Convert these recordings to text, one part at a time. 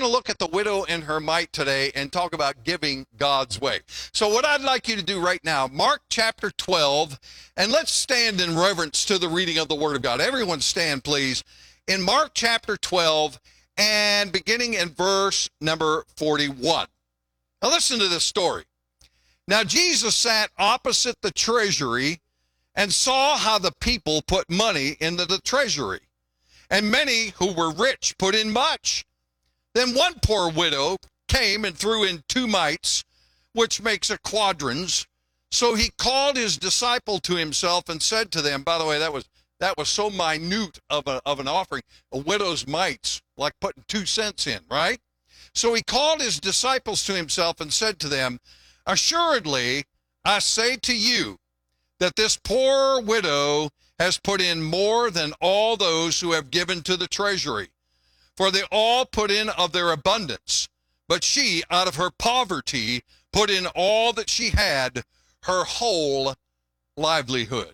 going to look at the widow and her mite today and talk about giving God's way. So what I'd like you to do right now, Mark chapter 12, and let's stand in reverence to the reading of the Word of God. Everyone stand, please. In Mark chapter 12, and beginning in verse number 41. Now listen to this story. Now Jesus sat opposite the treasury and saw how the people put money into the treasury. And many who were rich put in much. Then one poor widow came and threw in 2 mites, which makes a quadrans. So he called his disciple to himself and said to them, by the way, that was so minute of an offering, a widow's mites, like putting 2 cents in, right? So he called his disciples to himself and said to them, assuredly, I say to you that this poor widow has put in more than all those who have given to the treasury. For they all put in of their abundance, but she, out of her poverty, put in all that she had, her whole livelihood.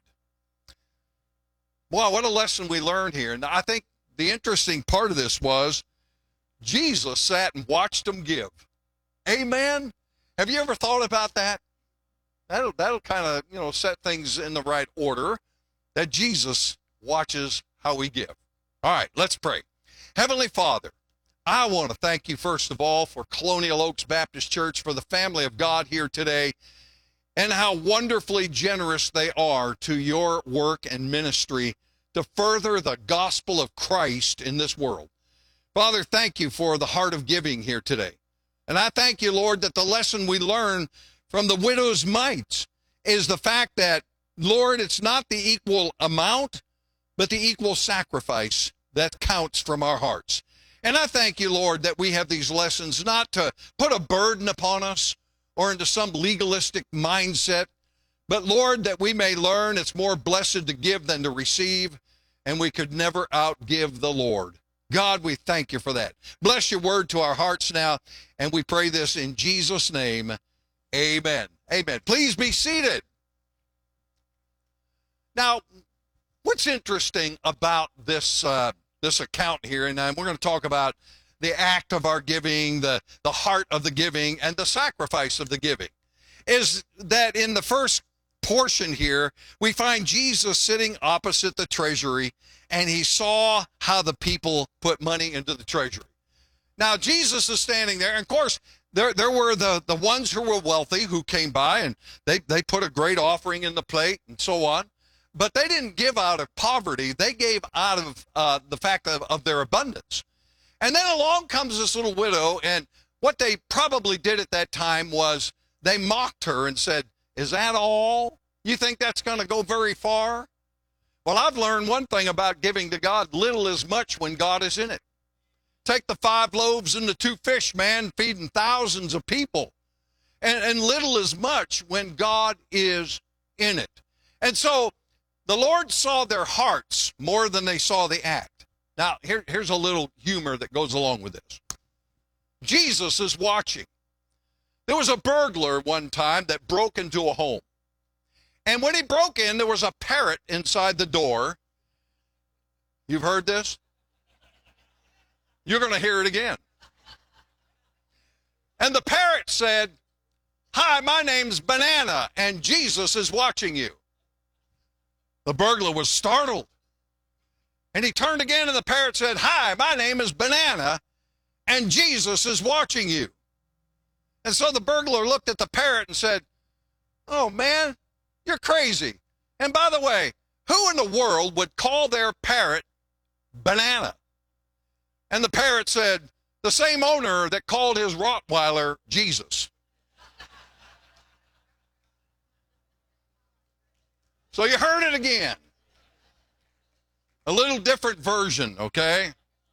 Wow, what a lesson we learned here. And I think the interesting part of this was Jesus sat and watched them give. Amen? Have you ever thought about that? That'll kind of, set things in the right order, that Jesus watches how we give. All right, let's pray. Heavenly Father, I want to thank you, first of all, for Colonial Oaks Baptist Church, for the family of God here today, and how wonderfully generous they are to your work and ministry to further the gospel of Christ in this world. Father, thank you for the heart of giving here today. And I thank you, Lord, that the lesson we learn from the widow's mites is the fact that, Lord, it's not the equal amount, but the equal sacrifice that counts from our hearts. And I thank you, Lord, that we have these lessons not to put a burden upon us or into some legalistic mindset, but, Lord, that we may learn it's more blessed to give than to receive, and we could never outgive the Lord. God, we thank you for that. Bless your word to our hearts now, and we pray this in Jesus' name. Amen. Amen. Please be seated. Now, what's interesting about this account here, and we're going to talk about the act of our giving, the heart of the giving, and the sacrifice of the giving, is that in the first portion here, we find Jesus sitting opposite the treasury, and he saw how the people put money into the treasury. Now, Jesus is standing there, and of course, there were the ones who were wealthy who came by, and they put a great offering in the plate and so on. But they didn't give out of poverty. They gave out of the fact of their abundance. And then along comes this little widow, and what they probably did at that time was they mocked her and said, is that all? You think that's going to go very far? Well, I've learned one thing about giving to God. Little is much when God is in it. Take the 5 loaves and the 2 fish, man, feeding thousands of people. And little is much when God is in it. And so the Lord saw their hearts more than they saw the act. Now, here's a little humor that goes along with this. Jesus is watching. There was a burglar one time that broke into a home. And when he broke in, there was a parrot inside the door. You've heard this? You're going to hear it again. And the parrot said, hi, my name's Banana, and Jesus is watching you. The burglar was startled. And he turned again, and the parrot said, hi, my name is Banana, and Jesus is watching you. And so the burglar looked at the parrot and said, oh, man, you're crazy. And by the way, who in the world would call their parrot Banana? And the parrot said, the same owner that called his Rottweiler Jesus. So you heard it again. A little different version, okay?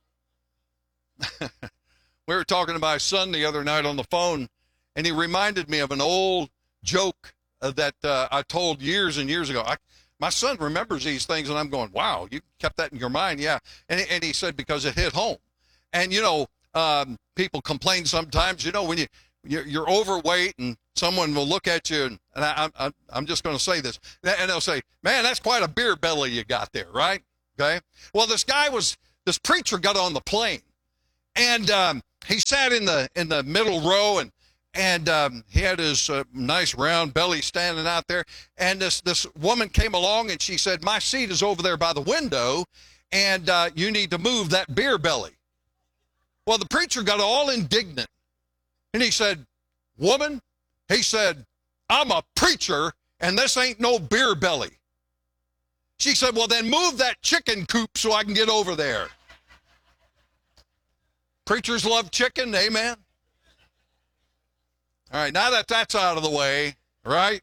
We were talking to my son the other night on the phone, and he reminded me of an old joke that I told years and years ago. My son remembers these things, and I'm going, wow, you kept that in your mind? Yeah. And he said, because it hit home. And, people complain sometimes, when you're overweight and someone will look at you, and I'm just going to say this, and they'll say, man, that's quite a beer belly you got there, right? Okay. Well, this preacher got on the plane, and he sat in the middle row, and he had his nice round belly standing out there. And this woman came along, and she said, "My seat is over there by the window, and you need to move that beer belly." Well, the preacher got all indignant, and he said, "Woman," he said, "I'm a preacher, and this ain't no beer belly." She said, "Well, then move that chicken coop so I can get over there." Preachers love chicken, amen? All right, now that that's out of the way, right?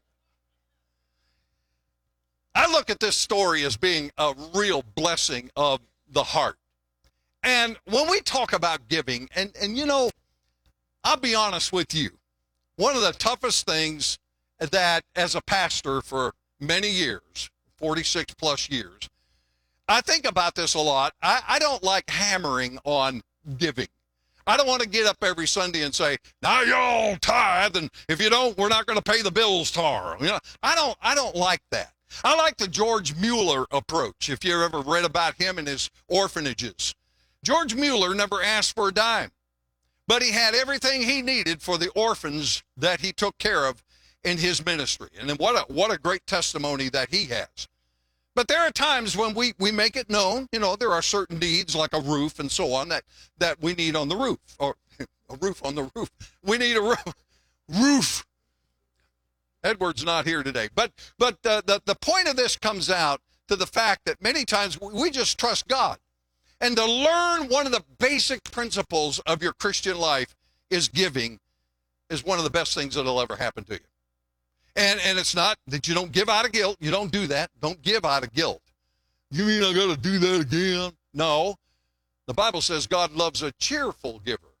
I look at this story as being a real blessing of the heart. And when we talk about giving, and you know, I'll be honest with you, one of the toughest things that as a pastor for many years, 46 plus years, I think about this a lot. I don't like hammering on giving. I don't want to get up every Sunday and say, "Now y'all tithe, and if you don't, we're not going to pay the bills tomorrow." You know, I don't like that. I like the George Mueller approach. If you ever read about him and his orphanages, George Mueller never asked for a dime, but he had everything he needed for the orphans that he took care of in his ministry. And then what a great testimony that he has. But there are times when we make it known, you know, there are certain needs like a roof and so on that we need on the roof, or a roof on the roof. We need a roof. Edward's not here today. But the point of this comes out to the fact that many times we just trust God. And to learn one of the basic principles of your Christian life is giving is one of the best things that'll ever happen to you. And it's not that you don't give out of guilt. You don't do that. Don't give out of guilt. You mean I got to do that again? No. The Bible says God loves a cheerful giver.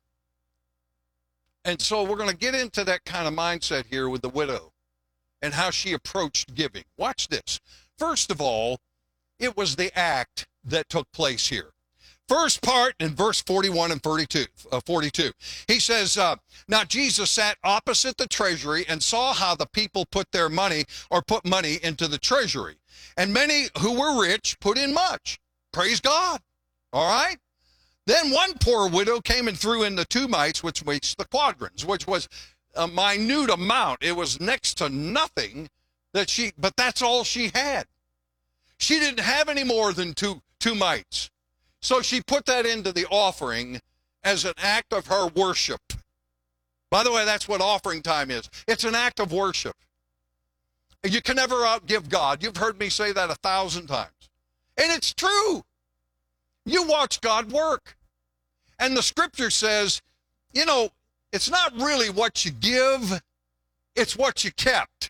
And so we're going to get into that kind of mindset here with the widow and how she approached giving. Watch this. First of all, it was the act that took place here. First part in verse 41 and 42. He says, "Now Jesus sat opposite the treasury and saw how the people put money into the treasury. And many who were rich put in much." Praise God. All right. Then one poor widow came and threw in the 2 mites, which makes the quadrans, which was a minute amount. It was next to nothing but that's all she had. She didn't have any more than two mites. So she put that into the offering as an act of her worship. By the way, that's what offering time is. It's an act of worship. You can never outgive God. You've heard me say that 1,000 times. And it's true. You watch God work. And the scripture says, you know, it's not really what you give, it's what you kept.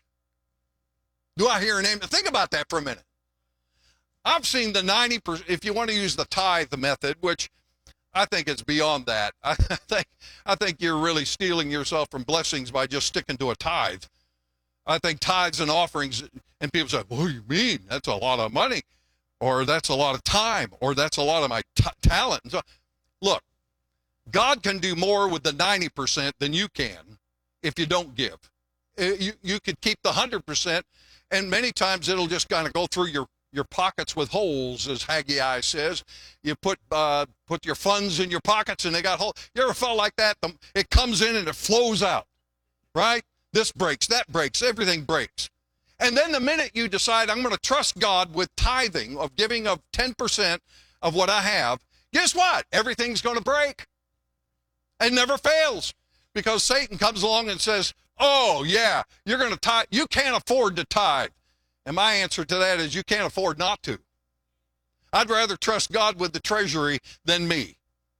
Do I hear an amen? Think about that for a minute. I've seen the 90%, if you want to use the tithe method, which I think it's beyond that. I think you're really stealing yourself from blessings by just sticking to a tithe. I think tithes and offerings, and people say, "What do you mean? That's a lot of money, or that's a lot of time, or that's a lot of my talent." So, look, God can do more with the 90% than you can if you don't give. You could keep the 100%, and many times it'll just kind of go through your pockets with holes, as Haggai says. You put your funds in your pockets and they got holes. You ever felt like that? It comes in and it flows out, right? This breaks, that breaks, everything breaks. And then the minute you decide, I'm going to trust God with tithing, of giving of 10% of what I have, guess what? Everything's going to break. It never fails, because Satan comes along and says, "Oh, yeah, you're going to tithe. You can't afford to tithe." And my answer to that is, you can't afford not to. I'd rather trust God with the treasury than me.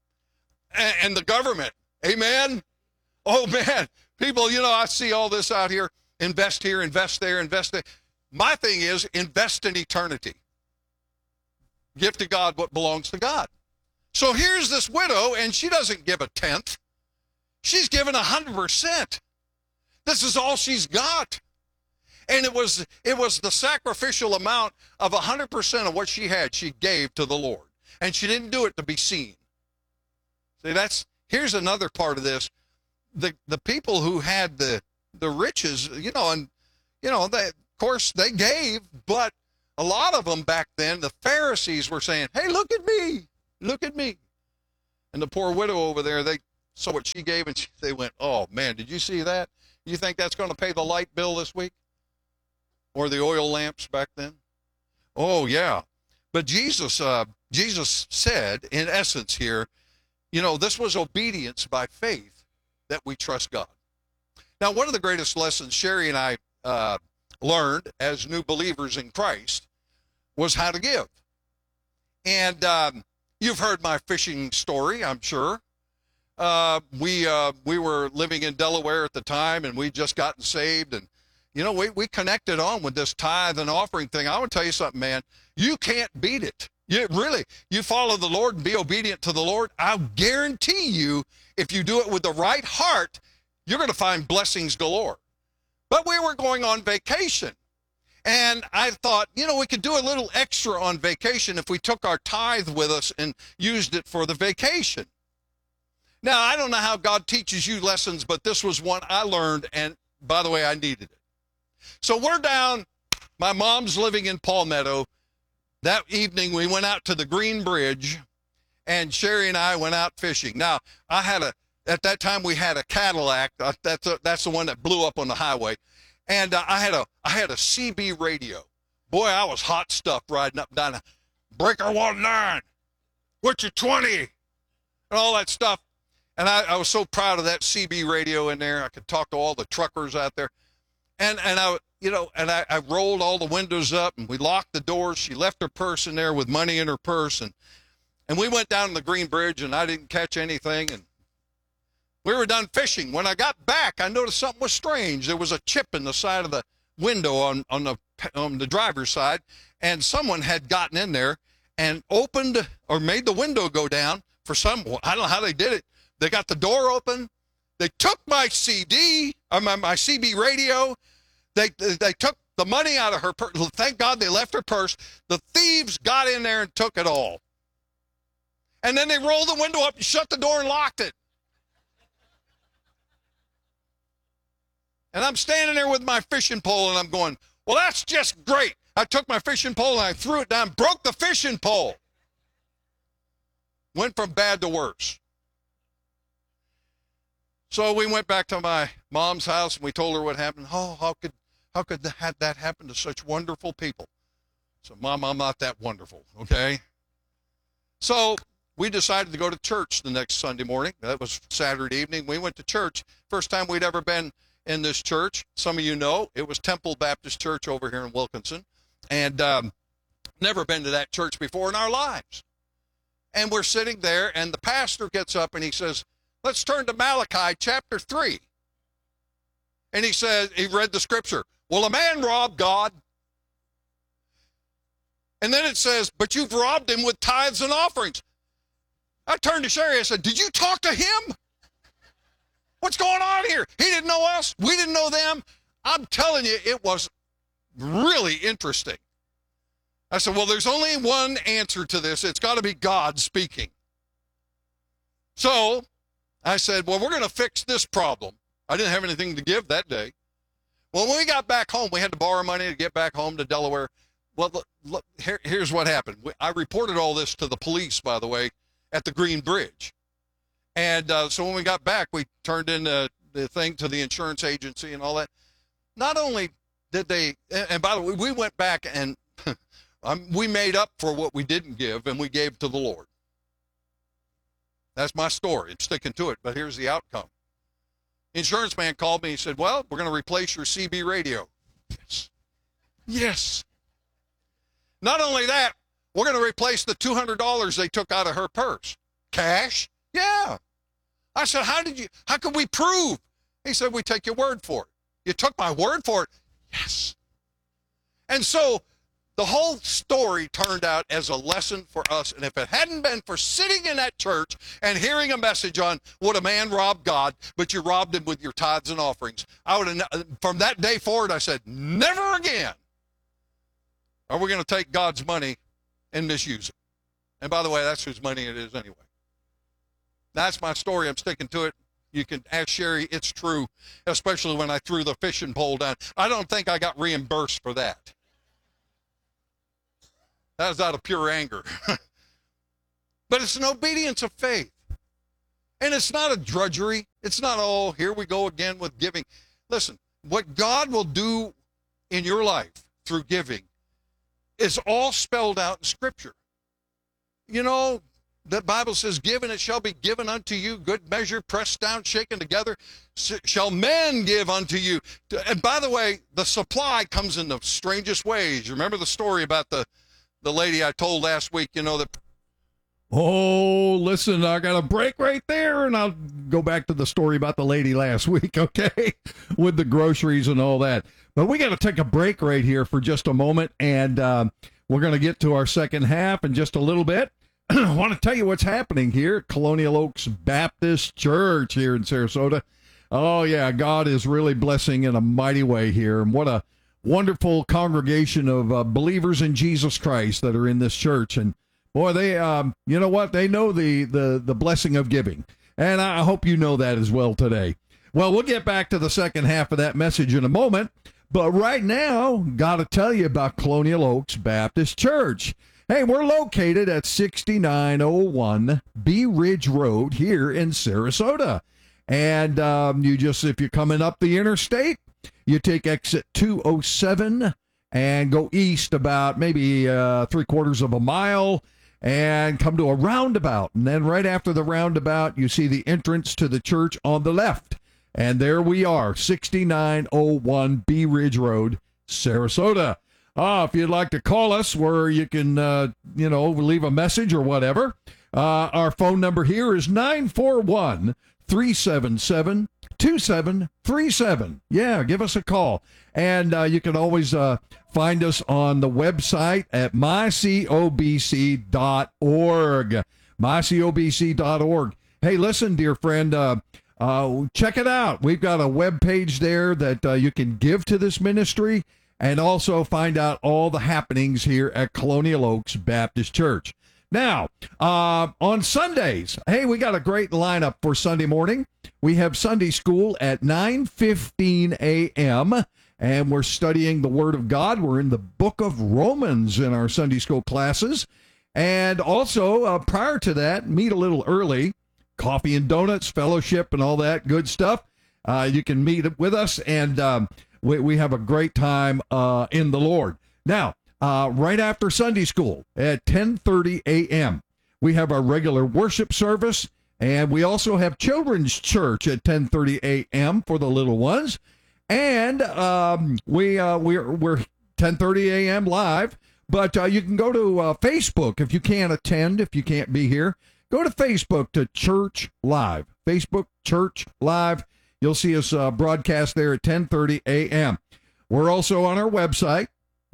And the government. Amen? Oh, man. People, you know, I see all this out here. Invest here, invest there, invest there. My thing is, invest in eternity. Give to God what belongs to God. So here's this widow, and she doesn't give a tenth. She's given 100%. This is all she's got. And it was the sacrificial amount of 100% of what she had, she gave to the Lord. And she didn't do it to be seen. See, here's another part of this. The people who had the riches, you know, and, you know, of course they gave, but a lot of them back then, the Pharisees were saying, "Hey, look at me, look at me." And the poor widow over there, they saw what she gave, and they went, oh, man, did you see that? You think that's going to pay the light bill this week? Or the oil lamps back then? Oh, yeah. But Jesus said, in essence here, this was obedience by faith that we trust God. Now, one of the greatest lessons Sherry and I learned as new believers in Christ was how to give. And you've heard my fishing story, I'm sure. We were living in Delaware at the time, and we'd just gotten saved, and we connected on with this tithe and offering thing. I want to tell you something, man. You can't beat it. You follow the Lord and be obedient to the Lord. I'll guarantee you, if you do it with the right heart, you're going to find blessings galore. But we were going on vacation, and I thought, we could do a little extra on vacation if we took our tithe with us and used it for the vacation. Now, I don't know how God teaches you lessons, but this was one I learned, and by the way, I needed it. So we're down, my mom's living in Palmetto. That evening, we went out to the Green Bridge, and Sherry and I went out fishing. Now, at that time, we had a Cadillac. That's the one that blew up on the highway. And I had a CB radio. Boy, I was hot stuff riding up down breaker 19, what's your 20, and all that stuff. And I was so proud of that CB radio in there. I could talk to all the truckers out there. And I rolled all the windows up, and we locked the doors. She left her purse in there with money in her purse. And we went down to the Green Bridge, and I didn't catch anything. And we were done fishing. When I got back, I noticed something was strange. There was a chip in the side of the window on the driver's side, and someone had gotten in there and opened or made the window go down for some, I don't know how they did it. They got the door open. They took my CD, or my CB radio. They took the money out of her purse. Thank God they left her purse. The thieves got in there and took it all. And then they rolled the window up and shut the door and locked it. And I'm standing there with my fishing pole, and I'm going, well, that's just great. I took my fishing pole, and I threw it down, broke the fishing pole. Went from bad to worse. So we went back to my mom's house, and we told her what happened. Oh, how could that happen to such wonderful people? So, Mom, I'm not that wonderful, okay? So we decided to go to church the next Sunday morning. That was Saturday evening. We went to church. First time we'd ever been in this church. Some of you know, it was Temple Baptist Church over here in Wilkinson. And never been to that church before in our lives. And we're sitting there, and the pastor gets up, and he says, let's turn to Malachi chapter 3. And he said, he read the scripture. Will a man rob God? And then it says, but you've robbed him with tithes and offerings. I turned to Sherry, I said, did you talk to him? What's going on here? He didn't know us. We didn't know them. I'm telling you, it was really interesting. I said, well, there's only one answer to this. It's got to be God speaking. So I said, well, we're going to fix this problem. I didn't have anything to give that day. Well, when we got back home, we had to borrow money to get back home to Delaware. Well, look, here's what happened. I reported all this to the police, by the way, at the Green Bridge. And so when we got back, we turned in the thing to the insurance agency and all that. Not only did they, and by the way, we went back and we made up for what we didn't give, and we gave to the Lord. That's my story. I'm sticking to it, but here's the outcome. The insurance man called me. He said, well, we're going to replace your CB radio. Yes. Yes. Not only that, we're going to replace the $200 they took out of her purse. Cash? Yeah. I said, how could we prove? He said, we take your word for it. You took my word for it? Yes. And so the whole story turned out as a lesson for us. And if it hadn't been for sitting in that church and hearing a message on would a man rob God, but you robbed him with your tithes and offerings, I would have, from that day forward, I said, never again are we going to take God's money and misuse it. And by the way, that's whose money it is anyway. That's my story. I'm sticking to it. You can ask Sherry. It's true, especially when I threw the fishing pole down. I don't think I got reimbursed for that. That was out of pure anger. But it's an obedience of faith. And it's not a drudgery. It's not, oh, here we go again with giving. Listen, what God will do in your life through giving is all spelled out in Scripture. You know, the Bible says, give and it shall be given unto you, good measure, pressed down, shaken together, shall men give unto you. And by the way, the supply comes in the strangest ways. You remember the story about the lady I told last week, you know, that... Oh, listen, I got a break right there, and I'll go back to the story about the lady last week, okay, with the groceries and all that. But we got to take a break right here for just a moment, and we're going to get to our second half in just a little bit. I want to tell you what's happening here at Colonial Oaks Baptist Church here in Sarasota. Oh, yeah, God is really blessing in a mighty way here, and what a wonderful congregation of believers in Jesus Christ that are in this church. And boy, they, you know what? They know the blessing of giving. And I hope you know that as well today. Well, we'll get back to the second half of that message in a moment. But right now, got to tell you about Colonial Oaks Baptist Church. Hey, we're located at 6901 Bee Ridge Road here in Sarasota. And if you're coming up the interstate, you take exit 207 and go east about maybe 3/4 of a mile and come to a roundabout. And then right after the roundabout, you see the entrance to the church on the left. And there we are, 6901 Bee Ridge Road, Sarasota. If you'd like to call us where you can, leave a message or whatever, our phone number here is 941-377-2737. Yeah, give us a call. And you can always find us on the website at mycobc.org. mycobc.org. Hey, listen, dear friend, check it out. We've got a web page there that you can give to this ministry and also find out all the happenings here at Colonial Oaks Baptist Church. Now, on Sundays, hey, we got a great lineup for Sunday morning. We have Sunday school at 9:15 a.m., and we're studying the Word of God. We're in the book of Romans in our Sunday school classes. And also, prior to that, meet a little early, coffee and donuts, fellowship, and all that good stuff. You can meet with us, and we have a great time in the Lord. Now, right after Sunday school at 10:30 a.m., we have our regular worship service, and we also have children's church at 10:30 a.m. for the little ones. And we're 10:30 a.m. live, but you can go to Facebook if you can't attend, if you can't be here. Go to Facebook to Church Live. Facebook Church Live. You'll see us broadcast there at 10:30 a.m. We're also on our website,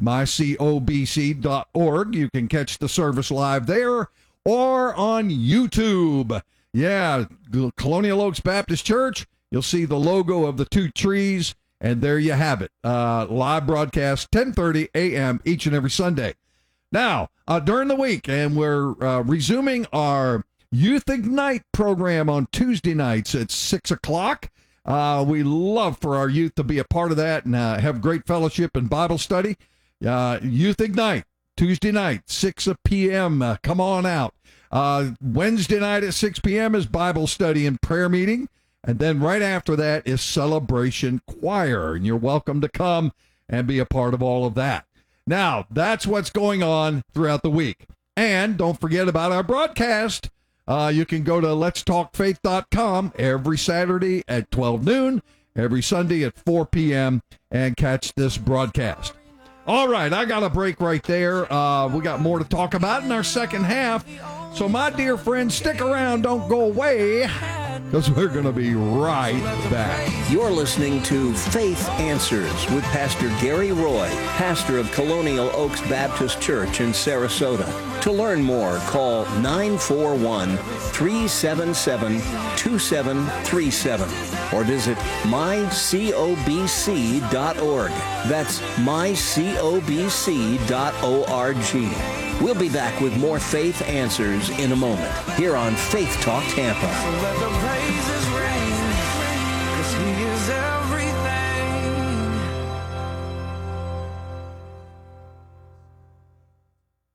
mycobc.org. You can catch the service live there or on YouTube. Yeah, Colonial Oaks Baptist Church. You'll see the logo of the two trees, and there you have it. Live broadcast, 10:30 a.m. each and every Sunday. Now, during the week, and we're resuming our Youth Ignite program on Tuesday nights at 6 o'clock. We love for our youth to be a part of that and have great fellowship and Bible study. Youth Ignite, Tuesday night, 6 p.m. Come on out. Wednesday night at 6 p.m. is Bible study and prayer meeting. And then right after that is Celebration Choir. And you're welcome to come and be a part of all of that. Now, that's what's going on throughout the week. And don't forget about our broadcast. You can go to letstalkfaith.com every Saturday at 12 noon, every Sunday at 4 p.m., and catch this broadcast. All right, I got a break right there. We got more to talk about in our second half. So, my dear friends, stick around. Don't go away, because we're going to be right back. You're listening to Faith Answers with Pastor Gary Roy, pastor of Colonial Oaks Baptist Church in Sarasota. To learn more, call 941-377-2737 or visit mycobc.org. That's mycobc.org. We'll be back with more Faith Answers in a moment here on Faith Talk Tampa. So let the praises ring, 'cause he is everything.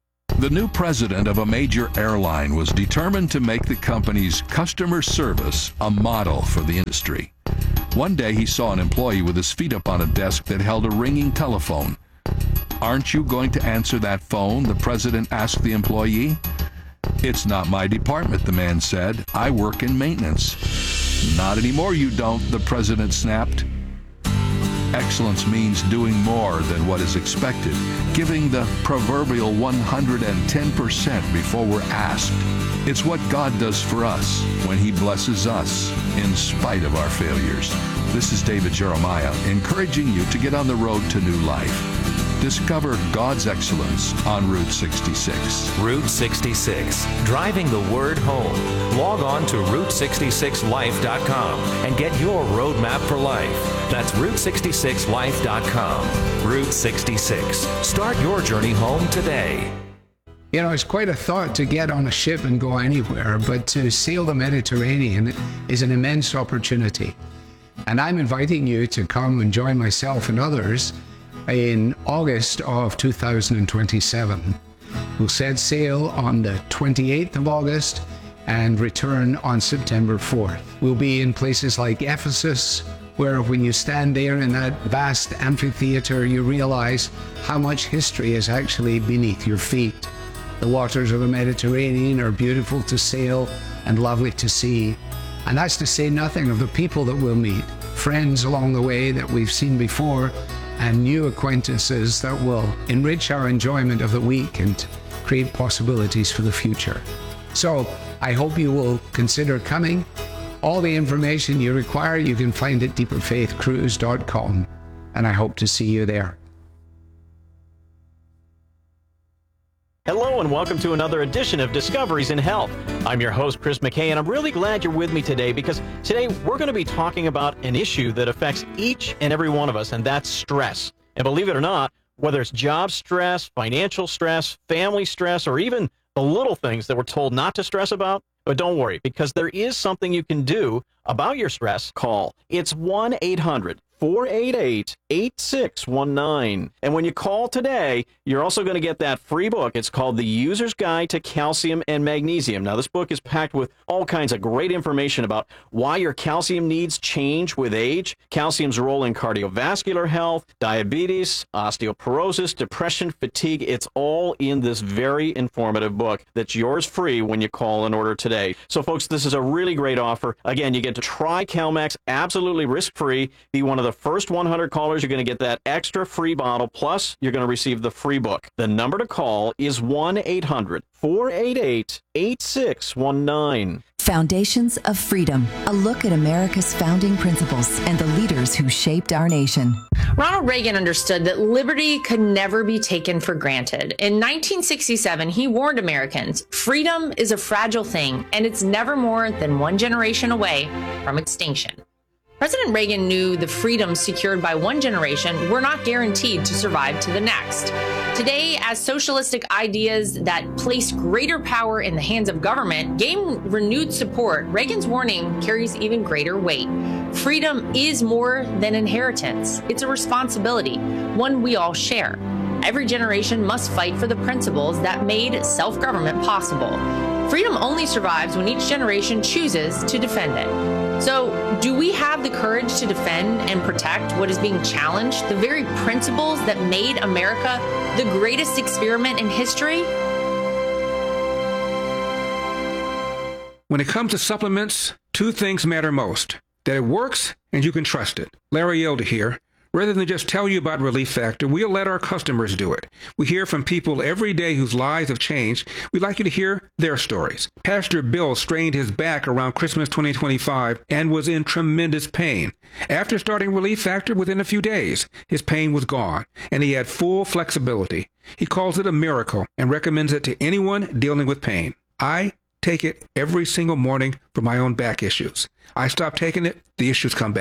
The new president of a major airline was determined to make the company's customer service a model for the industry. One day he saw an employee with his feet up on a desk that held a ringing telephone. "Aren't you going to answer that phone?" the president asked the employee. "It's not my department," the man said. "I work in maintenance." "Not anymore, you don't," the president snapped. Excellence means doing more than what is expected, giving the proverbial 110% before we're asked. It's what God does for us when He blesses us in spite of our failures. This is David Jeremiah, encouraging you to get on the road to new life. Discover God's excellence on Route 66. Route 66, driving the word home. Log on to Route66Life.com and get your roadmap for life. That's Route66Life.com. Route 66. Start your journey home today. You know, it's quite a thought to get on a ship and go anywhere, but to sail the Mediterranean is an immense opportunity. And I'm inviting you to come and join myself and others in August of 2027. We'll set sail on the 28th of August and return on September 4th. We'll be in places like Ephesus, where when you stand there in that vast amphitheater, you realize how much history is actually beneath your feet. The waters of the Mediterranean are beautiful to sail and lovely to see. And that's to say nothing of the people that we'll meet, friends along the way that we've seen before, and new acquaintances that will enrich our enjoyment of the week and create possibilities for the future. So I hope you will consider coming. All the information you require you can find at deeperfaithcruise.com, and I hope to see you there. Hello and welcome to another edition of Discoveries in Health. I'm your host, Chris McKay, and I'm really glad you're with me today because today we're going to be talking about an issue that affects each and every one of us, and that's stress. And believe it or not, whether it's job stress, financial stress, family stress, or even the little things that we're told not to stress about, but don't worry, because there is something you can do about your stress. Call. It's 1-800-488-8619. And when you call today, you're also going to get that free book. It's called The User's Guide to Calcium and Magnesium. Now, this book is packed with all kinds of great information about why your calcium needs change with age, calcium's role in cardiovascular health, diabetes, osteoporosis, depression, fatigue. It's all in this very informative book that's yours free when you call and order today. So, folks, this is a really great offer. Again, you get to try CalMax absolutely risk-free. Be one of the first 100 callers. You're going to get that extra free bottle, plus you're going to receive the free book. The number to call is 1-800-488-8619. Foundations of Freedom, a look at America's founding principles and the leaders who shaped our nation. Ronald Reagan understood that liberty could never be taken for granted. In 1967, he warned Americans, freedom is a fragile thing, and it's never more than one generation away from extinction. President Reagan knew the freedoms secured by one generation were not guaranteed to survive to the next. Today, as socialistic ideas that place greater power in the hands of government gain renewed support, Reagan's warning carries even greater weight. Freedom is more than inheritance. It's a responsibility, one we all share. Every generation must fight for the principles that made self-government possible. Freedom only survives when each generation chooses to defend it. So, do we have the courage to defend and protect what is being challenged, the very principles that made America the greatest experiment in history? When it comes to supplements, two things matter most: that it works and you can trust it. Larry Elder here. Rather than just tell you about Relief Factor, we'll let our customers do it. We hear from people every day whose lives have changed. We'd like you to hear their stories. Pastor Bill strained his back around Christmas 2025 and was in tremendous pain. After starting Relief Factor, within a few days, his pain was gone, and he had full flexibility. He calls it a miracle and recommends it to anyone dealing with pain. I take it every single morning for my own back issues. I stop taking it, the issues come back.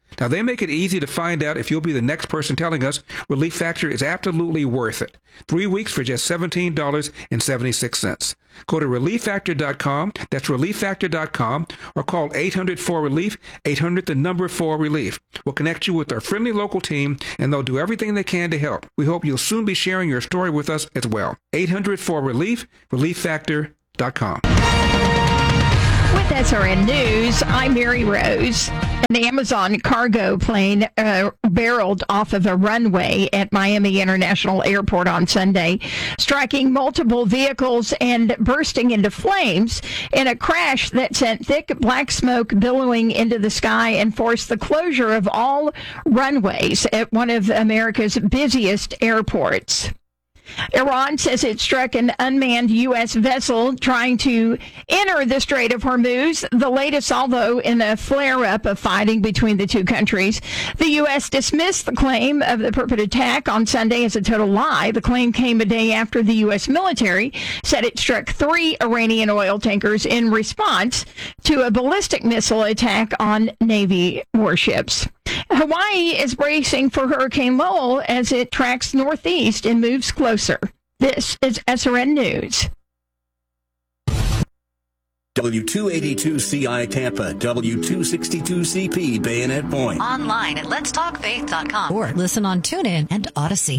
Now, they make it easy to find out if you'll be the next person telling us Relief Factor is absolutely worth it. 3 weeks for just $17.76. Go to ReliefFactor.com, that's ReliefFactor.com, or call 800-4RELIEF, 800-4RELIEF. We'll connect you with our friendly local team, and they'll do everything they can to help. We hope you'll soon be sharing your story with us as well. 800-4RELIEF, ReliefFactor.com. With SRN News, I'm Mary Rose. An Amazon cargo plane barreled off of a runway at Miami International Airport on Sunday, striking multiple vehicles and bursting into flames in a crash that sent thick black smoke billowing into the sky and forced the closure of all runways at one of America's busiest airports. Iran says it struck an unmanned U.S. vessel trying to enter the Strait of Hormuz, the latest salvo in a flare-up of fighting between the two countries. The U.S. dismissed the claim of the purported attack on Sunday as a total lie. The claim came a day after the U.S. military said it struck 3 Iranian oil tankers in response to a ballistic missile attack on Navy warships. Hawaii is bracing for Hurricane Lowell as it tracks northeast and moves closer. This is SRN News. W282CI Tampa, W262CP Bayonet Point. Online at letstalkfaith.com or listen on TuneIn and Odyssey.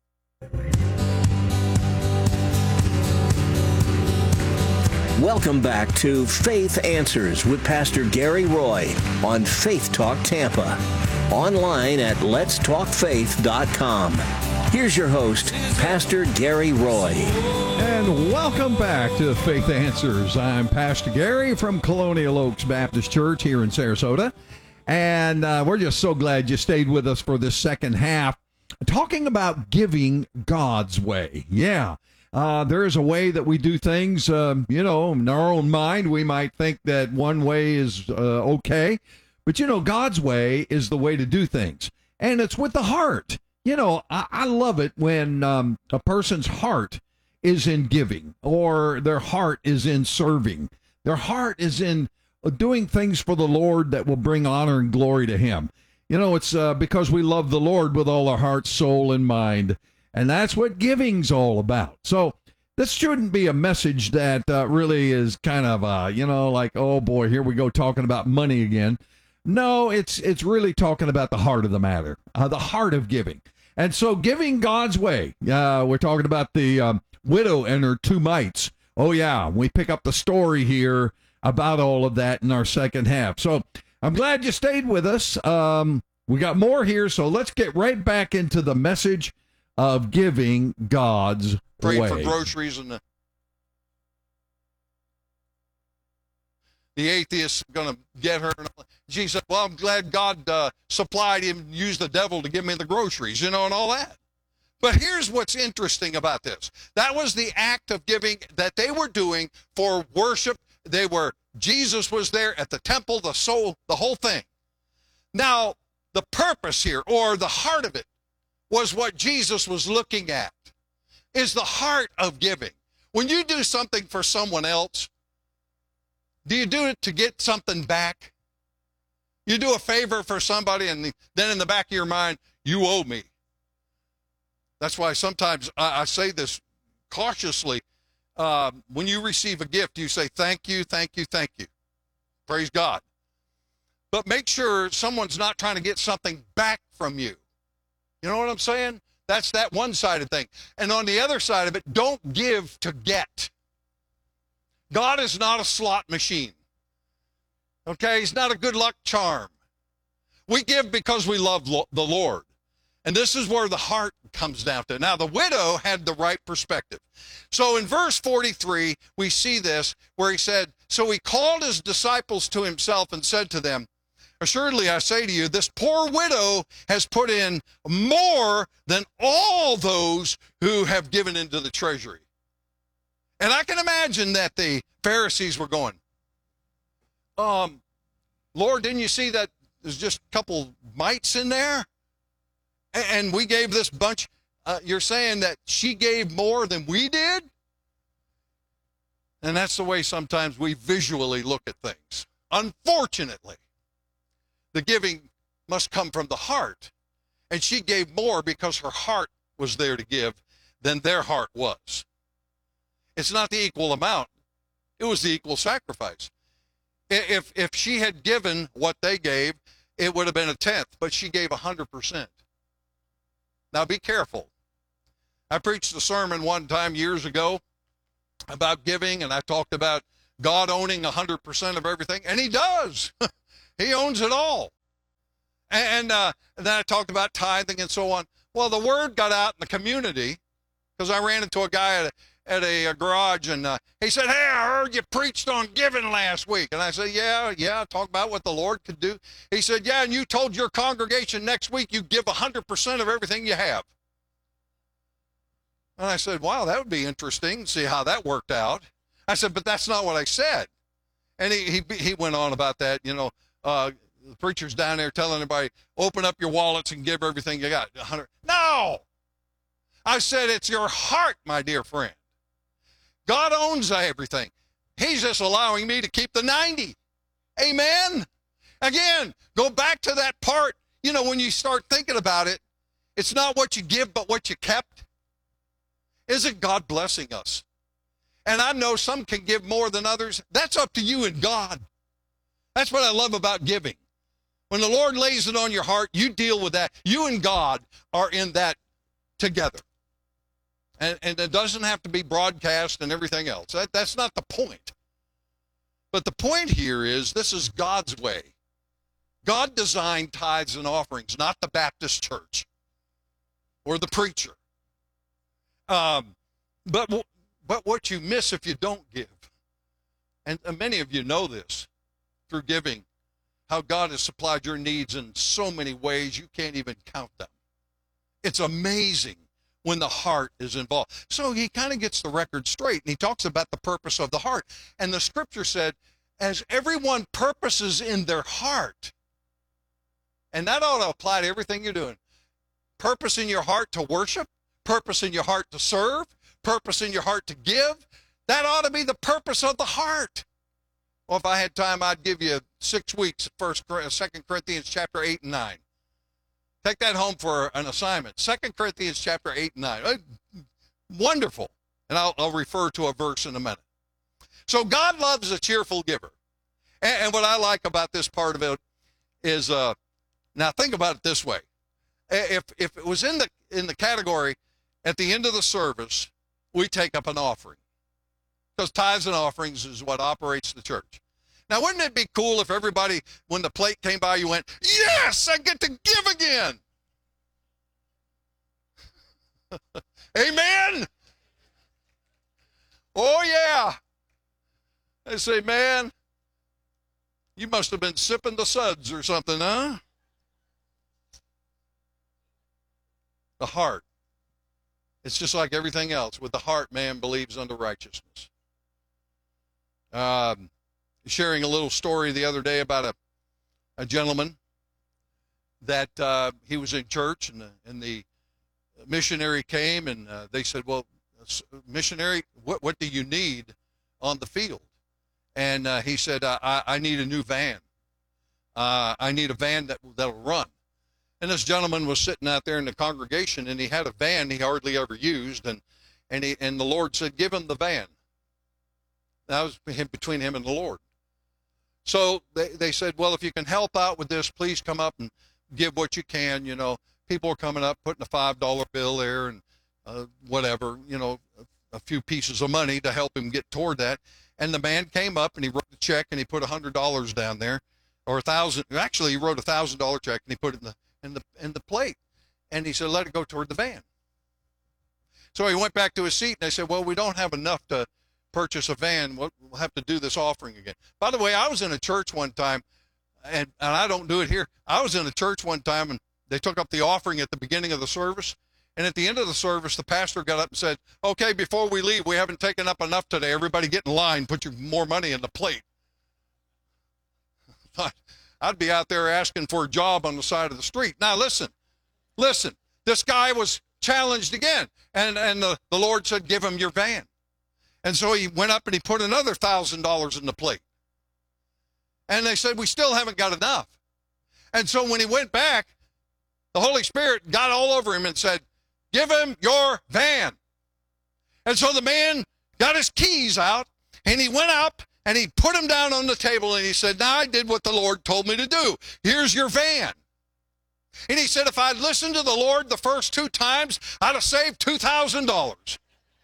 Welcome back to Faith Answers with Pastor Gary Roy on Faith Talk Tampa. Online at letstalkfaith.com. Here's your host, Pastor Gary Roy. And welcome back to Faith Answers. I'm Pastor Gary from Colonial Oaks Baptist Church here in Sarasota. And we're just so glad you stayed with us for this second half, talking about giving God's way. Yeah. There is a way that we do things, in our own mind. We might think that one way is okay. But, God's way is the way to do things. And it's with the heart. I love it when a person's heart is in giving, or their heart is in serving. Their heart is in doing things for the Lord that will bring honor and glory to Him. It's because we love the Lord with all our heart, soul, and mind. And that's what giving's all about. So this shouldn't be a message that really is kind of, like, oh, boy, here we go talking about money again. No, it's really talking about the heart of the matter, the heart of giving. And so giving God's way, we're talking about the widow and her 2 mites. Oh, yeah, we pick up the story here about all of that in our second half. So I'm glad you stayed with us. We got more here, so let's get right back into the message of giving God's way. Pray for groceries, and the atheist going to get her. She said, well, I'm glad God supplied him, used the devil to give me the groceries, and all that. But here's what's interesting about this. That was the act of giving that they were doing for worship. Jesus was there at the temple, the whole thing. Now, the purpose here, or the heart of it, was what Jesus was looking at, is the heart of giving. When you do something for someone else, do you do it to get something back? You do a favor for somebody, and then in the back of your mind, you owe me. That's why sometimes I say this cautiously. When you receive a gift, you say, thank you, thank you, thank you. Praise God. But make sure someone's not trying to get something back from you. You know what I'm saying? That's that one-sided thing. And on the other side of it, don't give to get. God is not a slot machine. Okay? He's not a good luck charm. We give because we love the Lord. And this is where the heart comes down to. Now, the widow had the right perspective. So in verse 43, we see this where he said, so he called his disciples to himself and said to them, assuredly, I say to you, this poor widow has put in more than all those who have given into the treasury. And I can imagine that the Pharisees were going, Lord, didn't you see that there's just a couple mites in there? And we gave this bunch. You're saying that she gave more than we did? And that's the way sometimes we visually look at things. Unfortunately, the giving must come from the heart. And she gave more because her heart was there to give than their heart was. It's not the equal amount. It was the equal sacrifice. If she had given what they gave, it would have been a tenth, but she gave 100%. Now be careful. I preached a sermon one time years ago about giving, and I talked about God owning 100% of everything, and he does. He owns it all. And then I talked about tithing and so on. Well, the word got out in the community because I ran into a guy at a garage, and he said, "Hey, I heard you preached on giving last week." And I said, yeah, talk about what the Lord could do. He said, "Yeah, and you told your congregation next week you give 100% of everything you have." And I said, "Wow, that would be interesting to see how that worked out." I said, "But that's not what I said." And he went on about that, the preacher's down there telling everybody, open up your wallets and give everything you got. 100. No! I said, it's your heart, my dear friend. God owns everything. He's just allowing me to keep the 90. Amen? Again, go back to that part. When you start thinking about it, it's not what you give, but what you kept. Isn't God blessing us? And I know some can give more than others. That's up to you and God. That's what I love about giving. When the Lord lays it on your heart, you deal with that. You and God are in that together. And it doesn't have to be broadcast and everything else. That's not the point. But the point here is this is God's way. God designed tithes and offerings, not the Baptist church or the preacher. But what you miss if you don't give, and many of you know this through giving, how God has supplied your needs in so many ways you can't even count them. It's amazing when the heart is involved. So he kind of gets the record straight, and he talks about the purpose of the heart. And the scripture said, as everyone purposes in their heart, and that ought to apply to everything you're doing. Purpose in your heart to worship, purpose in your heart to serve, purpose in your heart to give. That ought to be the purpose of the heart. Well, if I had time, I'd give you 6 weeks, 2 Corinthians chapter 8 and 9. Take that home for an assignment. 2 Corinthians chapter 8 and 9. Wonderful. And I'll refer to a verse in a minute. So God loves a cheerful giver. And what I like about this part of it is, now think about it this way. If it was in the category, at the end of the service, we take up an offering. Because tithes and offerings is what operates the church. Now, wouldn't it be cool if everybody, when the plate came by, you went, "Yes, I get to give again." Amen? Oh, yeah. They say, "Man, you must have been sipping the suds or something, huh?" The heart. It's just like everything else. With the heart, man believes unto righteousness. Sharing a little story the other day about a gentleman that he was in church, and the missionary came, and they said, "Well, missionary, what do you need on the field?" And he said, I need a new van. I need a van that'll run." And this gentleman was sitting out there in the congregation, and he had a van he hardly ever used, and the Lord said, "Give him the van." That was between him and the Lord. So they said, "Well, if you can help out with this, please come up and give what you can." People are coming up, putting a $5 bill there and whatever, a few pieces of money to help him get toward that. And the man came up and he wrote the check and he put $100 down there, or $1,000. Actually, he wrote a $1,000 check and he put it in the plate. And he said, "Let it go toward the van." So he went back to his seat, and they said, "Well, we don't have enough to purchase a van. We'll have to do this offering again." By the way, I was in a church one time, and I don't do it here. I was in a church one time, and they took up the offering at the beginning of the service. And at the end of the service, the pastor got up and said, "Okay, before we leave, we haven't taken up enough today. Everybody get in line, put your more money in the plate." I'd be out there asking for a job on the side of the street. Now, listen, this guy was challenged again. And the Lord said, "Give him your van." And so he went up and he put another $1,000 in the plate. And they said, "We still haven't got enough." And so when he went back, the Holy Spirit got all over him and said, give him your van. And so the man got his keys out, and he went up, and he put them down on the table, and he said, now I did what the Lord told me to do. Here's your van. And he said, if I'd listened to the Lord the first 2 times, I'd have saved $2,000.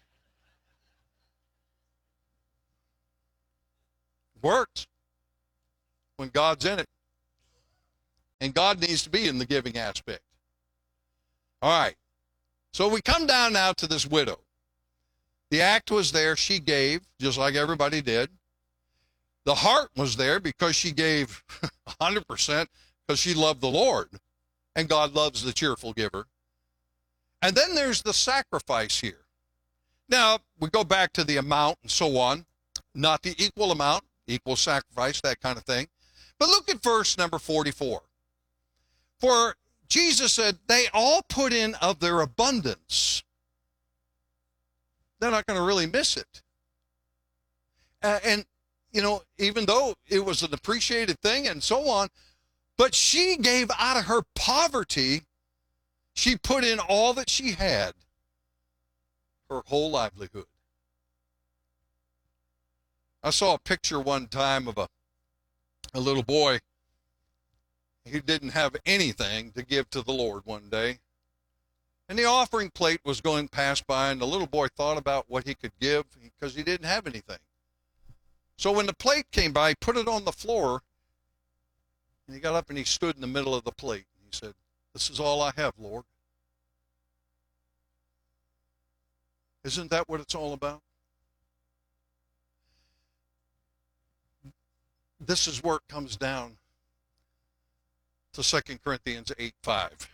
Works when God's in it. And God needs to be in the giving aspect. All right. So we come down now to this widow. The act was there. She gave, just like everybody did. The heart was there because she gave 100% because she loved the Lord. And God loves the cheerful giver. And then there's the sacrifice here. Now, we go back to the amount and so on. Not the equal amount, equal sacrifice, that kind of thing. But look at verse number 44. For Jesus said, they all put in of their abundance. They're not going to really miss it. And, you know, even though it was an appreciated thing and so on, but she gave out of her poverty. She put in all that she had, her whole livelihood. I saw a picture one time of a little boy. He didn't have anything to give to the Lord one day. And the offering plate was going past by, and the little boy thought about what he could give because he didn't have anything. So when the plate came by, he put it on the floor, and he got up and he stood in the middle of the plate. He said, this is all I have, Lord. Isn't that what it's all about? This is where it comes down to 2 Corinthians 8:5.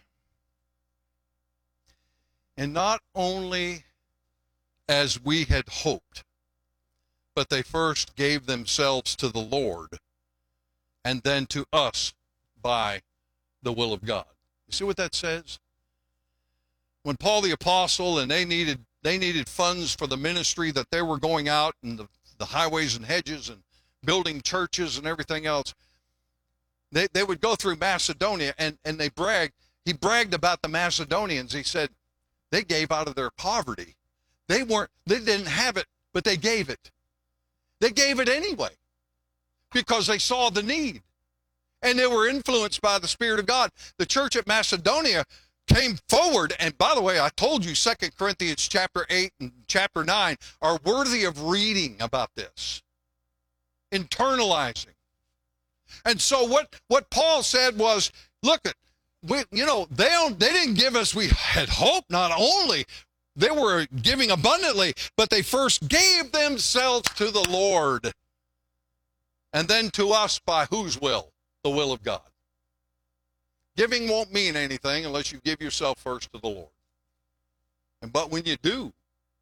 And not only as we had hoped, but they first gave themselves to the Lord and then to us by the will of God. You see what that says? When Paul the Apostle and they needed funds for the ministry that they were going out in the highways and hedges and building churches and everything else, they would go through Macedonia and they bragged. He bragged about the Macedonians. He said they gave out of their poverty. They didn't have it, but they gave it. They gave it anyway because they saw the need. And they were influenced by the Spirit of God. The church at Macedonia came forward, and by the way, I told you 2 Corinthians chapter 8 and chapter 9 are worthy of reading about this. Internalizing. And so what Paul said was, look, they didn't give us, we had hope. Not only they were giving abundantly, but they first gave themselves to the Lord. And then to us by whose will? The will of God. Giving won't mean anything unless you give yourself first to the Lord. But when you do,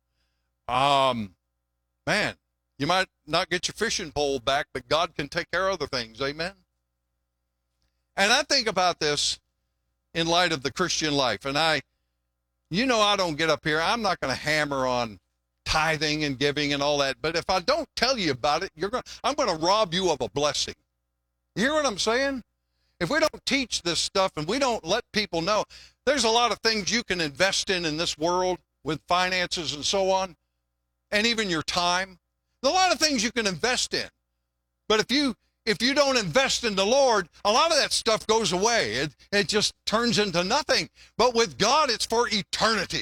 man, you might not get your fishing pole back, but God can take care of other things. Amen? And I think about this in light of the Christian life. And I don't get up here. I'm not going to hammer on tithing and giving and all that. But if I don't tell you about it, I'm going to rob you of a blessing. You hear what I'm saying? If we don't teach this stuff and we don't let people know, there's a lot of things you can invest in this world with finances and so on, and even your time. There's a lot of things you can invest in. But if you don't invest in the Lord, a lot of that stuff goes away. It just turns into nothing. But with God, it's for eternity.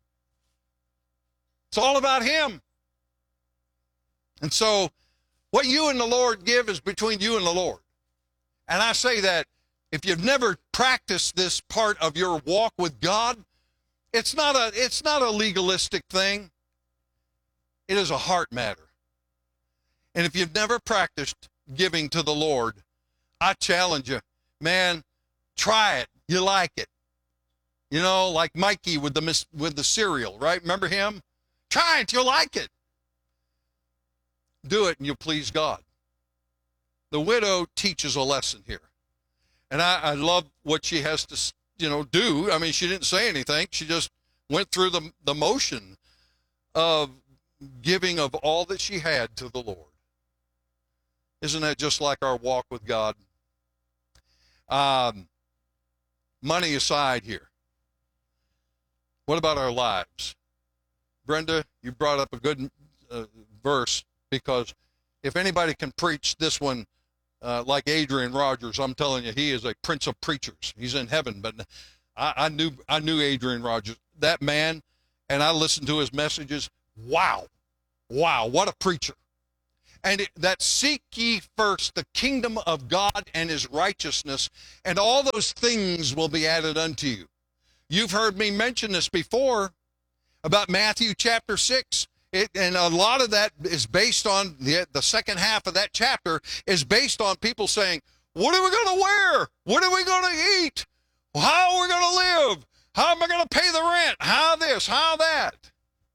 It's all about Him. And so what you and the Lord give is between you and the Lord. And I say that if you've never practiced this part of your walk with God, it's not a legalistic thing. It is a heart matter. And if you've never practiced giving to the Lord, I challenge you, man, try it. You like it. You know, like Mikey with the cereal, right? Remember him? Try it. You'll like it. Do it and you'll please God. The widow teaches a lesson here. And I love what she has to, do. I mean, she didn't say anything. She just went through the motion of giving of all that she had to the Lord. Isn't that just like our walk with God? Money aside here. What about our lives? Brenda, you brought up a good verse, because if anybody can preach this one like Adrian Rogers, I'm telling you, he is a prince of preachers. He's in heaven, but I knew Adrian Rogers, that man, and I listened to his messages. Wow, what a preacher. And that seek ye first the kingdom of God and his righteousness, and all those things will be added unto you. You've heard me mention this before about Matthew chapter 6. And a lot of that is based on the second half of that chapter is based on people saying, what are we going to wear? What are we going to eat? How are we going to live? How am I going to pay the rent? How this, how that?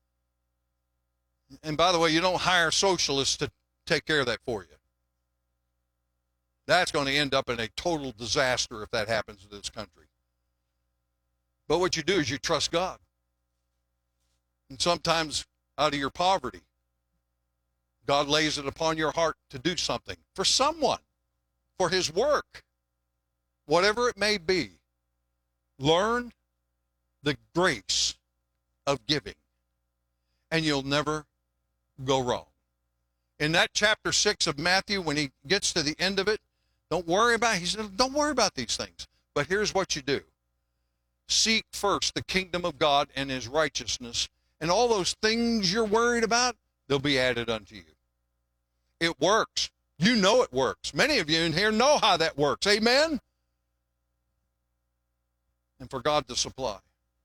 And by the way, you don't hire socialists to take care of that for you. That's going to end up in a total disaster if that happens to this country. But what you do is you trust God. And sometimes out of your poverty, God lays it upon your heart to do something for someone, for his work, whatever it may be. Learn the grace of giving, and you'll never go wrong. In that chapter 6 of Matthew, when he gets to the end of it, he said, don't worry about these things. But here's what you do. Seek first the kingdom of God and his righteousness, and all those things you're worried about, they'll be added unto you. It works. You know it works. Many of you in here know how that works. Amen? And for God to supply.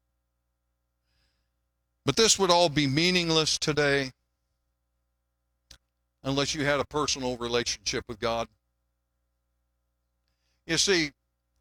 But this would all be meaningless today unless you had a personal relationship with God. You see,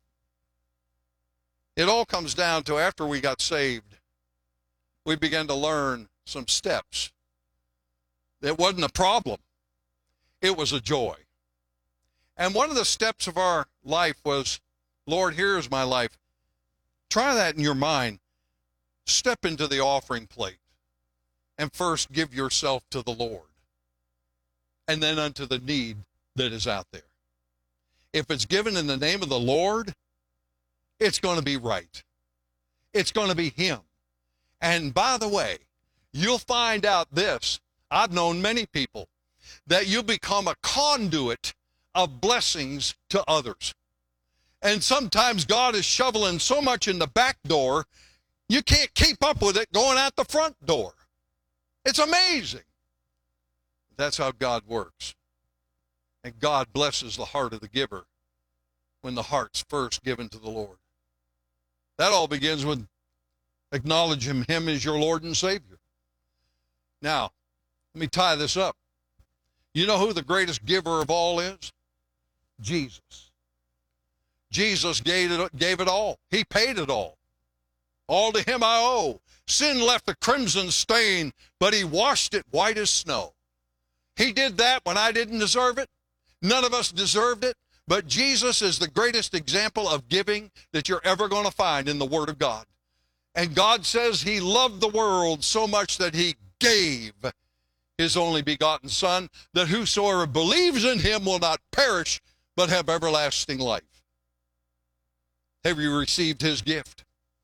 it all comes down to after we got saved, we began to learn some steps. It wasn't a problem. It was a joy. And one of the steps of our life was, Lord, here's my life. Try that in your mind. Step into the offering plate and first give yourself to the Lord, and then unto the need that is out there. If it's given in the name of the Lord, it's going to be right. It's going to be him. And by the way, you'll find out this. I've known many people that you become a conduit of blessings to others. And sometimes God is shoveling so much in the back door, you can't keep up with it going out the front door. It's amazing. That's how God works. And God blesses the heart of the giver when the heart's first given to the Lord. That all begins with acknowledging him as your Lord and Savior. Now, let me tie this up. You know who the greatest giver of all is? Jesus. Jesus gave it all. He paid it all. All to him I owe. Sin left a crimson stain, but he washed it white as snow. He did that when I didn't deserve it. None of us deserved it. But Jesus is the greatest example of giving that you're ever going to find in the Word of God. And God says he loved the world so much that he gave his only begotten Son, that whosoever believes in him will not perish, but have everlasting life. Have you received his gift?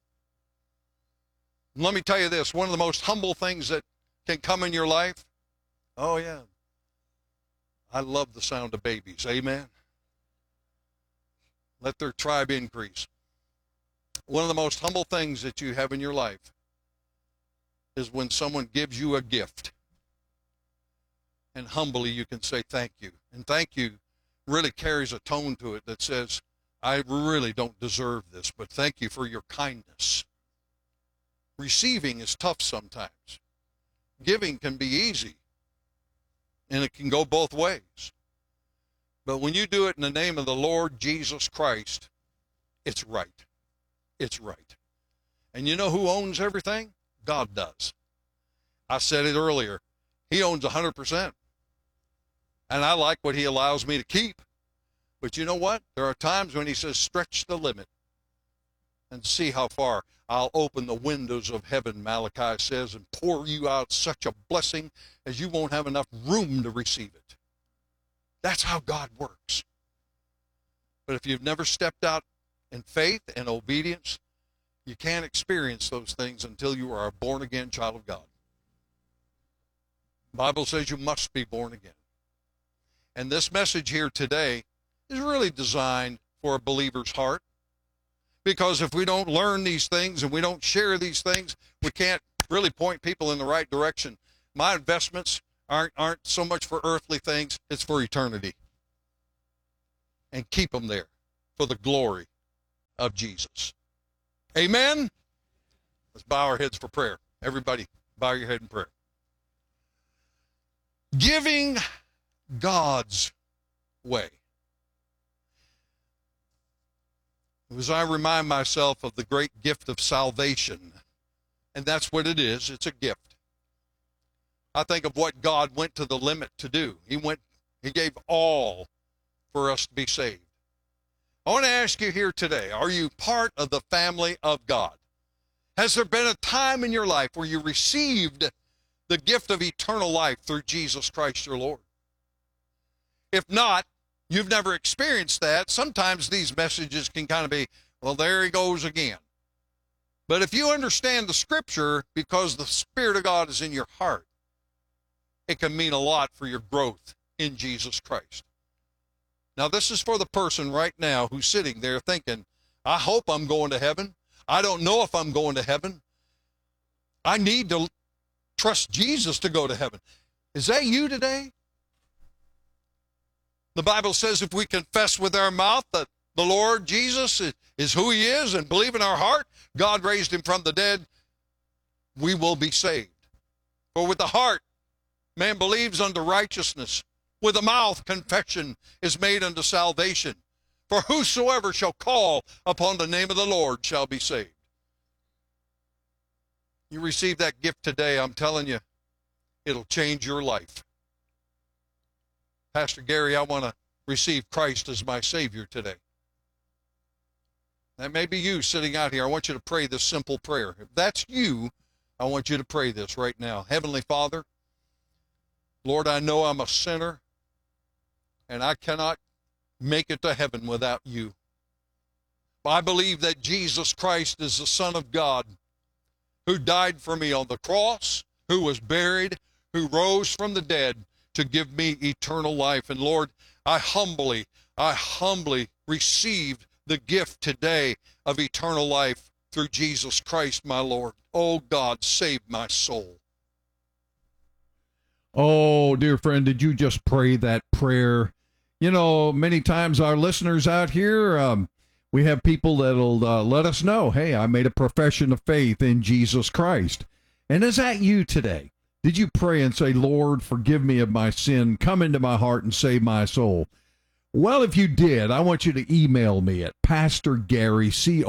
And let me tell you this, one of the most humble things that can come in your life, oh yeah, I love the sound of babies, amen? Let their tribe increase. One of the most humble things that you have in your life is when someone gives you a gift. And humbly you can say thank you. And thank you really carries a tone to it that says, I really don't deserve this, but thank you for your kindness. Receiving is tough sometimes. Giving can be easy, and it can go both ways. But when you do it in the name of the Lord Jesus Christ, it's right. It's right. And you know who owns everything? God does. I said it earlier. He owns 100%. And I like what he allows me to keep. But you know what? There are times when he says, stretch the limit and see how far. I'll open the windows of heaven, Malachi says, and pour you out such a blessing as you won't have enough room to receive it. That's how God works. But if you've never stepped out in faith and obedience, you can't experience those things until you are a born-again child of God. The Bible says you must be born again. And this message here today is really designed for a believer's heart. Because if we don't learn these things and we don't share these things, we can't really point people in the right direction. My investments aren't so much for earthly things, it's for eternity. And keep them there for the glory of Jesus. Amen? Let's bow our heads for prayer. Everybody, bow your head in prayer. Giving God's way. As I remind myself of the great gift of salvation, and that's what it is, it's a gift. I think of what God went to the limit to do. He gave all for us to be saved. I want to ask you here today, are you part of the family of God? Has there been a time in your life where you received the gift of eternal life through Jesus Christ your Lord? If not, you've never experienced that. Sometimes these messages can kind of be, well, there he goes again. But if you understand the Scripture, because the Spirit of God is in your heart, it can mean a lot for your growth in Jesus Christ. Now, this is for the person right now who's sitting there thinking, I hope I'm going to heaven. I don't know if I'm going to heaven. I need to trust Jesus to go to heaven. Is that you today? The Bible says if we confess with our mouth that the Lord Jesus is who he is and believe in our heart, God raised him from the dead, we will be saved. For with the heart, man believes unto righteousness. With the mouth, confession is made unto salvation. For whosoever shall call upon the name of the Lord shall be saved. You receive that gift today, I'm telling you, it'll change your life. Pastor Gary, I want to receive Christ as my Savior today. That may be you sitting out here. I want you to pray this simple prayer. If that's you, I want you to pray this right now. Heavenly Father, Lord, I know I'm a sinner, and I cannot make it to heaven without you. I believe that Jesus Christ is the Son of God, who died for me on the cross, who was buried, who rose from the dead to give me eternal life. And Lord, I humbly received the gift today of eternal life through Jesus Christ, my Lord. Oh God, save my soul. Oh, dear friend, did you just pray that prayer? You know, many times our listeners out here, we have people that'll let us know, hey, I made a profession of faith in Jesus Christ. And is that you today? Did you pray and say, Lord, forgive me of my sin, come into my heart and save my soul? Well, if you did, I want you to email me at Pastor Gary,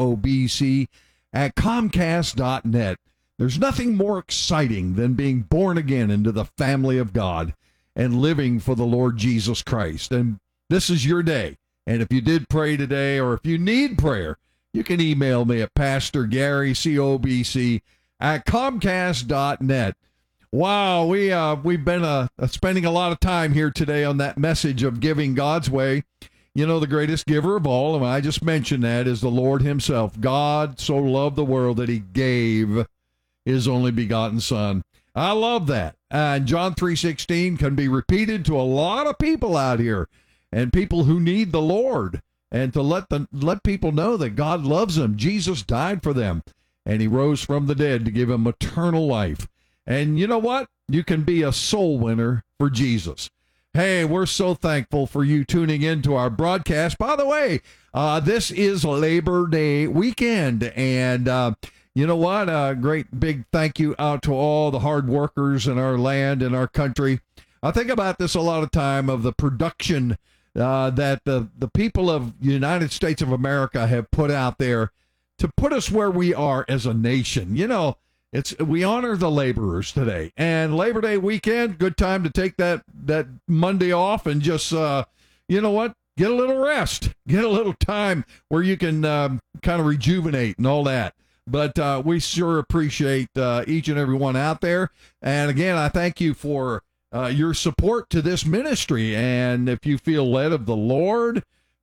COBC, at Comcast.net. There's nothing more exciting than being born again into the family of God and living for the Lord Jesus Christ. And this is your day. And if you did pray today, or if you need prayer, you can email me at Pastor Gary, COBC, at Comcast.net. Wow, we've been spending a lot of time here today on that message of giving God's way. You know, the greatest giver of all, and I just mentioned that, is the Lord himself. God so loved the world that he gave his only begotten Son. I love that. And John 3:16 can be repeated to a lot of people out here, and people who need the Lord, and to let people know that God loves them. Jesus died for them, and he rose from the dead to give them eternal life. And you know what? You can be a soul winner for Jesus. Hey, we're so thankful for you tuning in to our broadcast. By the way, this is Labor Day weekend, and you know what? A great big thank you out to all the hard workers in our land and our country. I think about this a lot of time, of the production that the people of the United States of America have put out there to put us where we are as a nation. You know, we honor the laborers today, and Labor Day weekend, good time to take that Monday off and just, you know what? Get a little rest, get a little time where you can kind of rejuvenate and all that. But we sure appreciate each and every one out there. And again, I thank you for your support to this ministry. And if you feel led of the Lord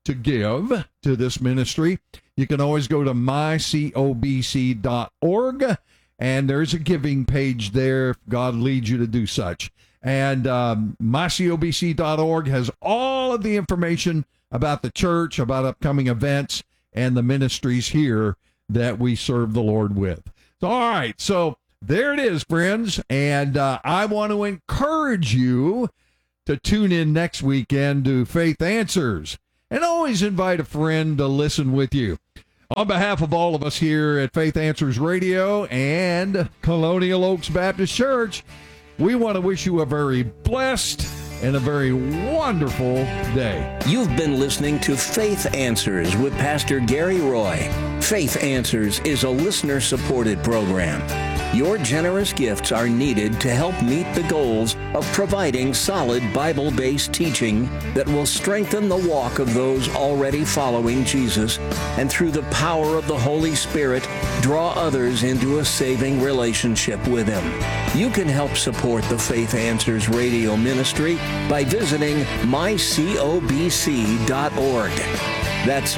to give to this ministry, you can always go to mycobc.org, and there's a giving page there if God leads you to do such. And mycobc.org has all of the information about the church, about upcoming events, and the ministries here that we serve the Lord with. So, all right, so there it is, friends, and I want to encourage you to tune in next weekend to Faith Answers, and always invite a friend to listen with you. On behalf of all of us here at Faith Answers Radio and Colonial Oaks Baptist Church, we want to wish you a very blessed and a very wonderful day. You've been listening to Faith Answers with Pastor Gary Roy. Faith Answers is a listener-supported program. Your generous gifts are needed to help meet the goals of providing solid Bible-based teaching that will strengthen the walk of those already following Jesus, and through the power of the Holy Spirit, draw others into a saving relationship with Him. You can help support the Faith Answers radio ministry by visiting mycobc.org. That's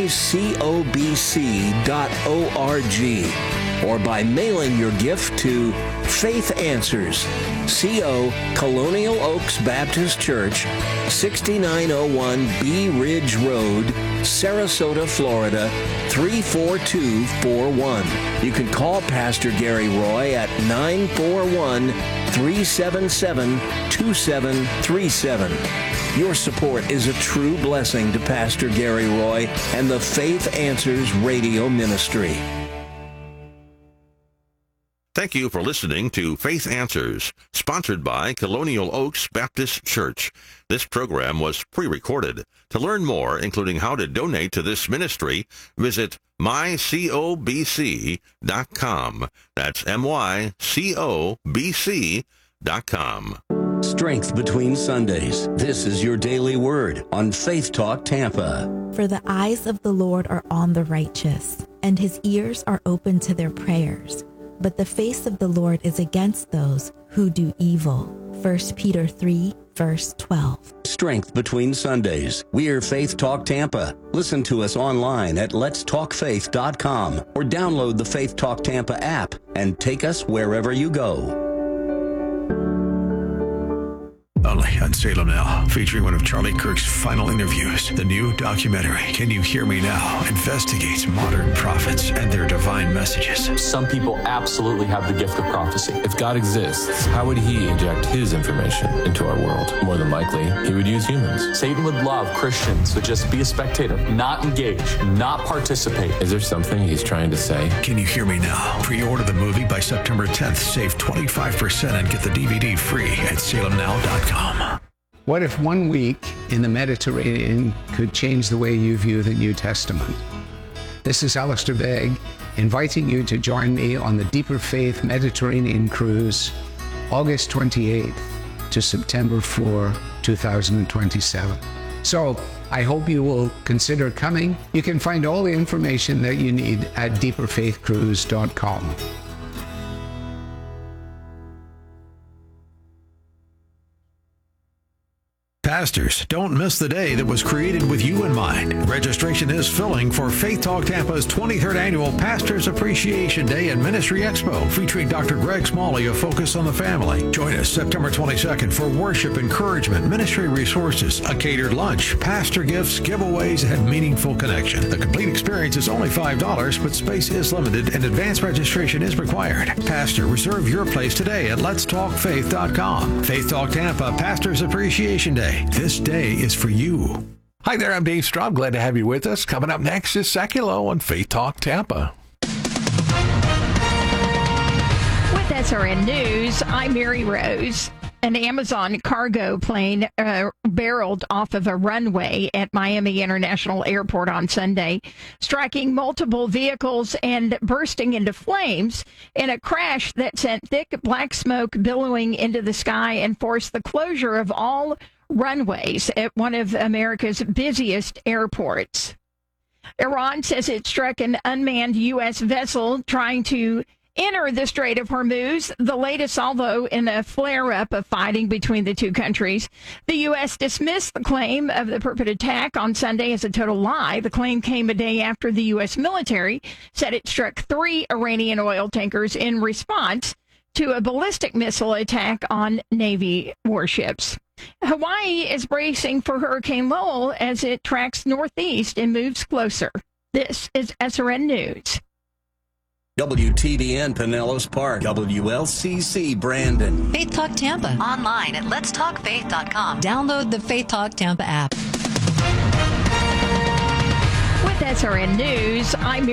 mycobc.org. Or by mailing your gift to Faith Answers, CO Colonial Oaks Baptist Church, 6901 Bee Ridge Road, Sarasota, Florida, 34241. You can call Pastor Gary Roy at 941-377-2737. Your support is a true blessing to Pastor Gary Roy and the Faith Answers radio ministry. Thank you for listening to Faith Answers, sponsored by Colonial Oaks Baptist Church. This program was pre-recorded. To learn more, including how to donate to this ministry, visit mycobc.com. That's mycobc.com. Strength between Sundays. This is your daily word on Faith Talk Tampa. For the eyes of the Lord are on the righteous, and his ears are open to their prayers. But the face of the Lord is against those who do evil. 1 Peter 3, verse 12. Strength between Sundays. We're Faith Talk Tampa. Listen to us online at letstalkfaith.com or download the Faith Talk Tampa app and take us wherever you go. Only on Salem Now, featuring one of Charlie Kirk's final interviews. The new documentary, Can You Hear Me Now?, investigates modern prophets and their divine messages. Some people absolutely have the gift of prophecy. If God exists, how would he inject his information into our world? More than likely, he would use humans. Satan would love Christians to just be a spectator, not engage, not participate. Is there something he's trying to say? Can You Hear Me Now? Pre-order the movie by September 10th. Save 25% and get the DVD free at salemnow.com. What if 1 week in the Mediterranean could change the way you view the New Testament? This is Alistair Begg, inviting you to join me on the Deeper Faith Mediterranean Cruise, August 28th to September 4, 2027. So I hope you will consider coming. You can find all the information that you need at deeperfaithcruise.com. Pastors, don't miss the day that was created with you in mind. Registration is filling for Faith Talk Tampa's 23rd Annual Pastors Appreciation Day and Ministry Expo, featuring Dr. Greg Smalley of Focus on the Family. Join us September 22nd for worship, encouragement, ministry resources, a catered lunch, pastor gifts, giveaways, and meaningful connection. The complete experience is only $5, but space is limited and advance registration is required. Pastor, reserve your place today at letstalkfaith.com. Faith Talk Tampa Pastors Appreciation Day. This day is for you. Hi there, I'm Dave Straub. Glad to have you with us. Coming up next is Seculo on Faith Talk Tampa. With SRN News, I'm Mary Rose. An Amazon cargo plane barreled off of a runway at Miami International Airport on Sunday, striking multiple vehicles and bursting into flames in a crash that sent thick black smoke billowing into the sky and forced the closure of all runways at one of America's busiest airports. Iran says it struck an unmanned U.S. vessel trying to enter the Strait of Hormuz, the latest salvo in a flare-up of fighting between the two countries. The U.S. dismissed the claim of the purported attack on Sunday as a total lie. The claim came a day after the U.S. military said it struck 3 Iranian oil tankers in response to a ballistic missile attack on Navy warships. Hawaii is bracing for Hurricane Lowell as it tracks northeast and moves closer. This is SRN News. WTDN Pinellas Park, WLCC Brandon. Faith Talk Tampa. Online at letstalkfaith.com. Download the Faith Talk Tampa app. With SRN News, I'm